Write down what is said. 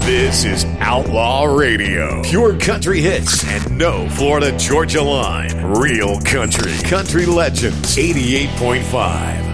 This is Outlaw Radio. Pure country hits and no Florida Georgia line. Real country. Country Legends 88.5.